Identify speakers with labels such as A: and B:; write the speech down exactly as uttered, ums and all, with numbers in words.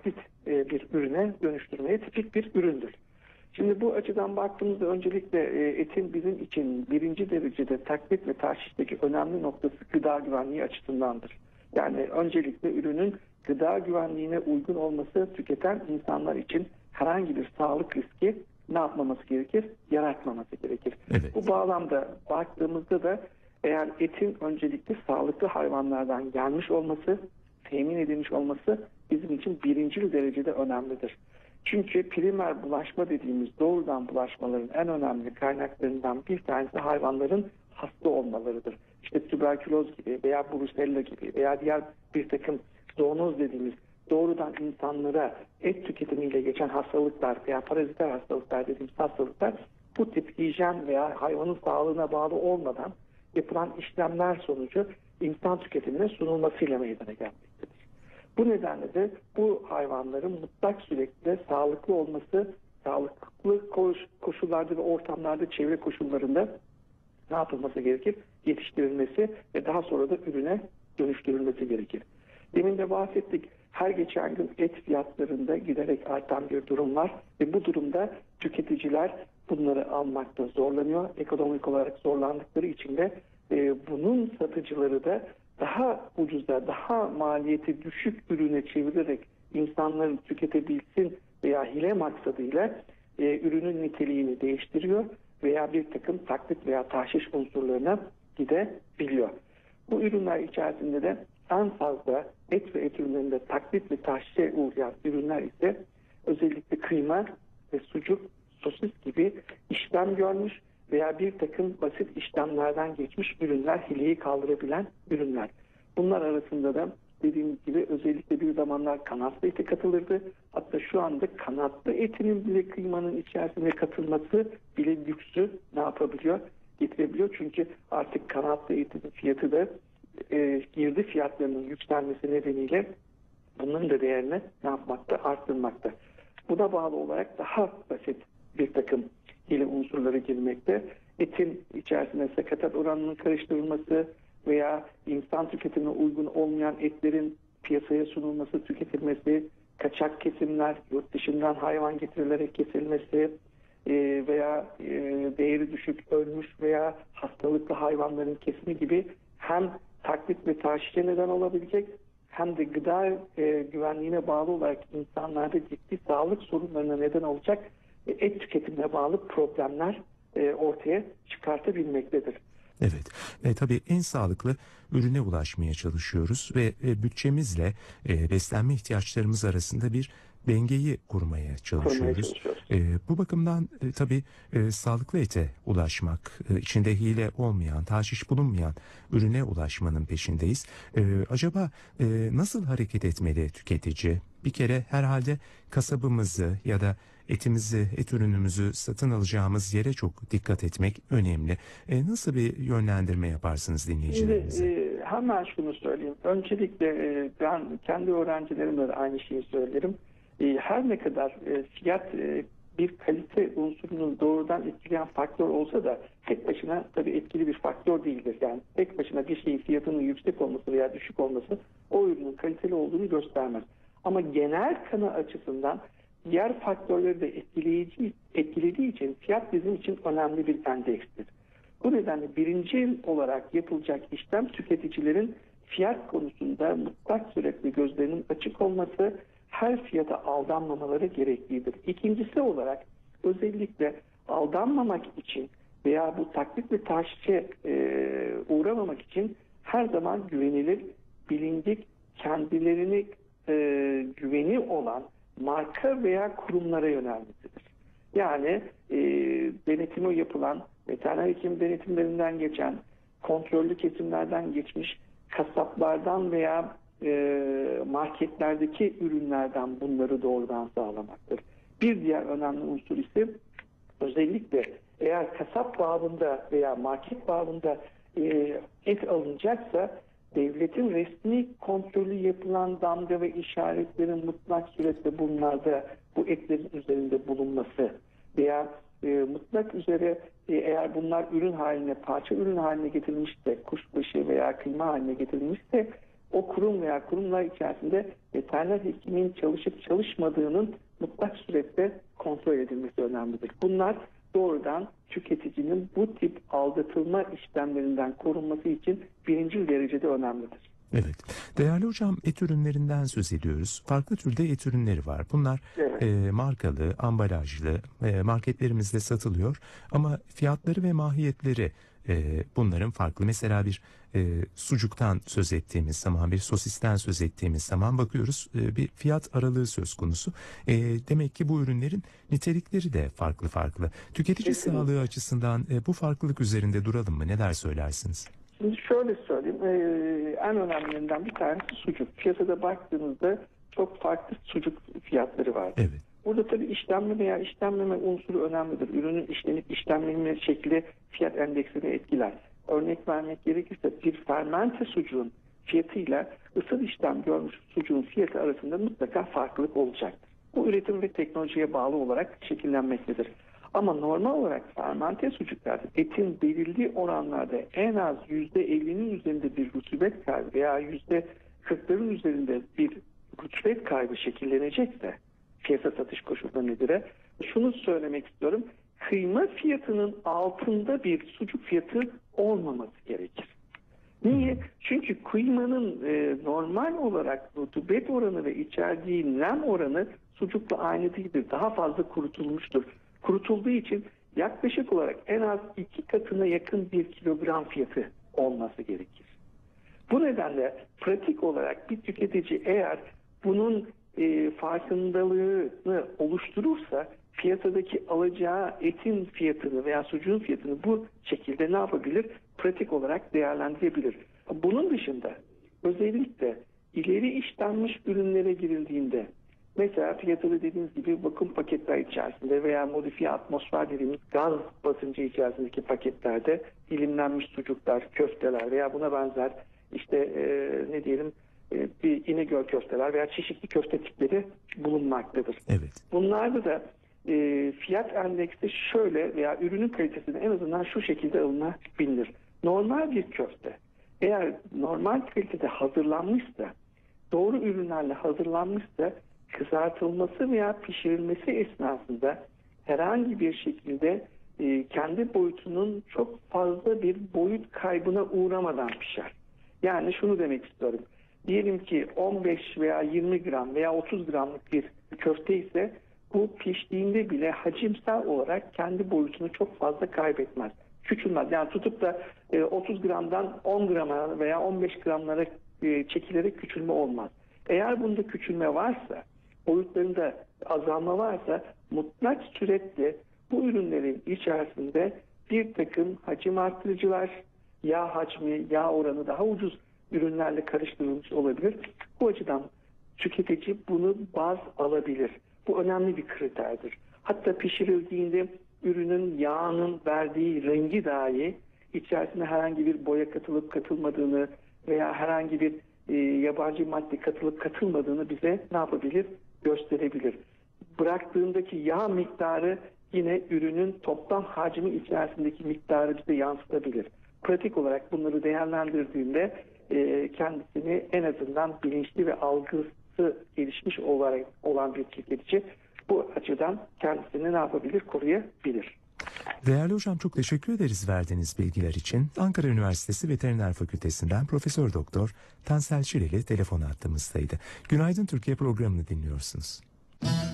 A: taklit e, bir ürüne dönüştürmeye tipik bir üründür. Şimdi bu açıdan baktığımızda öncelikle e, etin bizim için birinci derecede taklit ve tahşişteki önemli noktası gıda güvenliği açısındandır. Yani öncelikle ürünün gıda güvenliğine uygun olması tüketen insanlar için herhangi bir sağlık riski ne yapmaması gerekir? Yaratmaması gerekir.
B: Evet.
A: Bu bağlamda baktığımızda da eğer etin öncelikle sağlıklı hayvanlardan gelmiş olması, temin edilmiş olması bizim için birinci derecede önemlidir. Çünkü primer bulaşma dediğimiz doğrudan bulaşmaların en önemli kaynaklarından bir tanesi hayvanların hasta olmalarıdır. İşte tüberküloz gibi veya brusella gibi veya diğer bir takım zoonoz dediğimiz doğrudan insanlara et tüketimiyle geçen hastalıklar veya paraziter hastalıklar dediğimiz hastalıklar bu tip hijyen veya hayvanın sağlığına bağlı olmadan yapılan işlemler sonucu insan tüketimine sunulmasıyla meydana gelmektedir. Bu nedenle de bu hayvanların mutlak sürekli sağlıklı olması, sağlıklı koşullarda ve ortamlarda, çevre koşullarında ne yapılması gerekir? Yetiştirilmesi ve daha sonra da ürüne dönüştürülmesi gerekir. Demin de bahsettik. Her geçen gün et fiyatlarında giderek artan bir durum var ve bu durumda tüketiciler bunları almakta zorlanıyor. Ekonomik olarak zorlandıkları için de e, bunun satıcıları da daha ucuza, daha maliyeti düşük ürüne çevirerek insanların tüketebilsin veya hile maksadıyla e, ürünün niteliğini değiştiriyor veya bir takım taklit veya tahşiş unsurlarına gidebiliyor. Bu ürünler içerisinde de en fazla et ve et ürünlerinde taklit ve tahşişe uğrayan ürünler ise özellikle kıyma ve sucuk, sosis gibi işlem görmüş veya bir takım basit işlemlerden geçmiş ürünler, hileyi kaldırabilen ürünler. Bunlar arasında da dediğim gibi özellikle bir zamanlar kanatlı eti katılırdı. Hatta şu anda kanatlı etinin bile kıymanın içerisine katılması bile lüksü ne yapabiliyor? Getirebiliyor. Çünkü artık kanatlı etin fiyatı da e, girdi fiyatlarının yükselmesi nedeniyle bunların da değerini ne yapmakta? Arttırmakta. Buna bağlı olarak daha basit bir takım hile unsurları girmekte. Etin içerisine sakatat oranının karıştırılması veya insan tüketimine uygun olmayan etlerin piyasaya sunulması, tüketilmesi, kaçak kesimler, yurt dışından hayvan getirilerek kesilmesi e, veya e, değeri düşük ölmüş veya hastalıklı hayvanların kesimi gibi hem taklit ve tahşişe neden olabilecek hem de gıda e, güvenliğine bağlı olarak insanlarda ciddi sağlık sorunlarına neden olacak e, et tüketimine bağlı problemler e, ortaya çıkartabilmektedir.
B: Evet, e, tabii en sağlıklı ürüne ulaşmaya çalışıyoruz ve e, bütçemizle e, beslenme ihtiyaçlarımız arasında bir dengeyi kurmaya çalışıyoruz.
A: Kurmaya çalışıyoruz.
B: E, bu bakımdan e, tabii e, sağlıklı ete ulaşmak, e, içinde hile olmayan, tahşiş bulunmayan ürüne ulaşmanın peşindeyiz. E, acaba e, nasıl hareket etmeli tüketici? Bir kere herhalde kasabımızı ya da etimizi, et ürünümüzü satın alacağımız yere çok dikkat etmek önemli. E, nasıl bir yönlendirme yaparsınız dinleyicilerimize?
A: Şimdi, e, hemen şunu söyleyeyim. Öncelikle e, ben kendi öğrencilerimle de aynı şeyi söylerim. E, her ne kadar e, fiyat e, bir kalite unsurunu doğrudan etkileyen faktör olsa da tek başına tabii etkili bir faktör değildir. Yani tek başına bir şeyin fiyatının yüksek olması veya düşük olması o ürünün kaliteli olduğunu göstermez. Ama genel kanı açısından diğer faktörleri de etkileyici, etkilediği için fiyat bizim için önemli bir endekstir. Bu nedenle birinci olarak yapılacak işlem tüketicilerin fiyat konusunda mutlak sürekli gözlerinin açık olması, her fiyata aldanmamaları gereklidir. İkincisi olarak özellikle aldanmamak için veya bu taklit ve tahşişe e, uğramamak için her zaman güvenilir, bilindik, kendilerini e, güveni olan marka veya kurumlara yönelmesidir. Yani e, denetimi yapılan, veteriner hekim denetimlerinden geçen, kontrollü kesimlerden geçmiş kasaplardan veya e, marketlerdeki ürünlerden bunları doğrudan sağlamaktır. Bir diğer önemli unsur ise özellikle eğer kasap babında veya market babında e, et alınacaksa devletin resmi kontrolü yapılan damga ve işaretlerin mutlak suretle bunlarda bu etlerin üzerinde bulunması veya e, mutlak üzere e, eğer bunlar ürün haline, parça ürün haline getirilmişse, kuşbaşı veya kıyma haline getirilmişse o kurum veya kurumlar içerisinde veteriner hekimin çalışıp çalışmadığının mutlak surette kontrol edilmesi önemlidir. Bunlar doğrudan tüketicinin bu tip aldatılma işlemlerinden korunması için birinci derecede önemlidir.
B: Evet. Değerli hocam, et ürünlerinden söz ediyoruz. Farklı türde et ürünleri var. Bunlar
A: Evet.
B: e, markalı, ambalajlı, e, marketlerimizde satılıyor. Ama fiyatları ve mahiyetleri e, bunların farklı. Mesela bir e, sucuktan söz ettiğimiz zaman, bir sosisten söz ettiğimiz zaman bakıyoruz e, bir fiyat aralığı söz konusu. E, demek ki bu ürünlerin nitelikleri de farklı farklı. Tüketici
A: Kesinlikle.
B: sağlığı açısından e, bu farklılık üzerinde duralım mı? Neler söylersiniz?
A: Şimdi şöyle söyleyeyim, ee, en önemlilerinden bir tanesi sucuk. Piyasada baktığınızda çok farklı sucuk fiyatları var.
B: Evet.
A: Burada tabii işlenme veya işlenmeme unsuru önemlidir. Ürünün işlenip işlenmeme şekli fiyat endeksini etkiler. Örnek vermek gerekirse bir fermente sucuğun fiyatıyla ısıl işlem görmüş sucuğun fiyatı arasında mutlaka farklılık olacaktır. Bu üretim ve teknolojiye bağlı olarak şekillenmektedir. Ama normal olarak fermente sucuklar etin belirli oranlarda en az yüzde ellinin üzerinde bir rutubet kaybı veya yüzde kırkların üzerinde bir rutubet kaybı şekillenecekse piyasa satış koşulları nedeniyle şunu söylemek istiyorum. Kıyma fiyatının altında bir sucuk fiyatı olmaması gerekir. Niye? Çünkü kıymanın e, normal olarak rutubet oranı ve içerdiği nem oranı sucukla aynı değildir. Daha fazla kurutulmuştur. Kurutulduğu için yaklaşık olarak en az iki katına yakın bir kilogram fiyatı olması gerekir. Bu nedenle pratik olarak bir tüketici eğer bunun e, farkındalığını oluşturursa piyasadaki alacağı etin fiyatını veya sucuğun fiyatını bu şekilde ne yapabilir? Pratik olarak değerlendirebilir. Bunun dışında özellikle ileri işlenmiş ürünlere girildiğinde mesela fiyatı dediğimiz gibi vakum paketler içerisinde veya modifiye atmosfer dediğimiz gaz basıncı içerisindeki paketlerde dilimlenmiş sucuklar, köfteler veya buna benzer işte e, ne diyelim e, bir İnegöl köfteler veya çeşitli köfte tipleri bulunmaktadır.
B: Evet.
A: Bunlarda da e, fiyat endeksi şöyle veya ürünün kalitesini en azından şu şekilde alınabilir. Normal bir köfte eğer normal kalitede hazırlanmışsa, doğru ürünlerle hazırlanmışsa kızartılması veya pişirilmesi esnasında herhangi bir şekilde e, kendi boyutunun çok fazla bir boyut kaybına uğramadan pişer. Yani şunu demek istiyorum. Diyelim ki on beş veya yirmi gram veya otuz gramlık bir köfte ise bu piştiğinde bile hacimsel olarak kendi boyutunu çok fazla kaybetmez. Küçülmez. Yani tutup da e, otuz gramdan on grama veya on beş gramlara e, çekilerek küçülme olmaz. Eğer bunda küçülme varsa, boyutlarında azalma varsa mutlak suretle bu ürünlerin içerisinde bir takım hacim arttırıcılar, yağ hacmi, yağ oranı daha ucuz ürünlerle karıştırılmış olabilir. Bu açıdan tüketici bunu baz alabilir. Bu önemli bir kriterdir. Hatta pişirildiğinde ürünün yağının verdiği rengi dahi içerisine herhangi bir boya katılıp katılmadığını veya herhangi bir e, yabancı madde katılıp katılmadığını bize ne yapabilir? Gösterebilir. Bıraktığındaki yağ miktarı yine ürünün toplam hacmi içerisindeki miktarı bize yansıtabilir. Pratik olarak bunları değerlendirdiğinde e, kendisini en azından bilinçli ve algısı gelişmiş olarak olan bir tüketici bu açıdan kendisini ne yapabilir? Koruyabilir.
B: Değerli hocam, çok teşekkür ederiz verdiğiniz bilgiler için. Ankara Üniversitesi Veteriner Fakültesinden Profesör Doktor Tansel Çileli telefon hattımızdaydı. Günaydın Türkiye programını dinliyorsunuz.